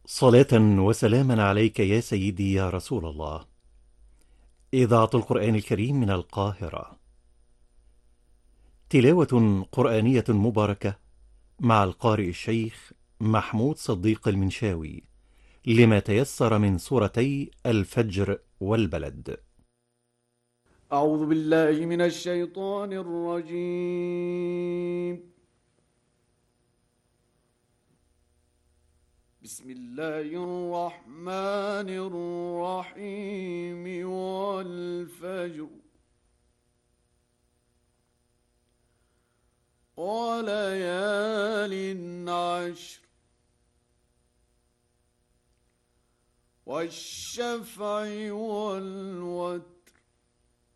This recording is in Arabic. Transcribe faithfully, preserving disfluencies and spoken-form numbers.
صلاة وسلاما عليك يا سيدي يا رسول الله. إذاعة القرآن الكريم من القاهرة. تلاوة قرآنية مباركة مع القارئ الشيخ محمود صديق المنشاوي لما تيسر من سورتي الفجر والبلد. أعوذ بالله من الشيطان الرجيم. بسم الله الرحمن الرحيم والفجر وليال عشر والشفع والوتر